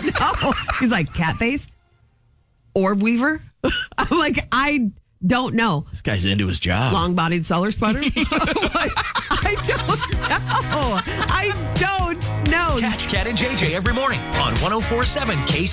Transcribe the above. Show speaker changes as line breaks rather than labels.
know. He's like, cat-faced? Orb weaver? I'm like, I don't know.
This guy's into his job.
Long-bodied cellar spider? Like, I don't know. I don't know.
Catch Cat and JJ every morning on 104.7 KC.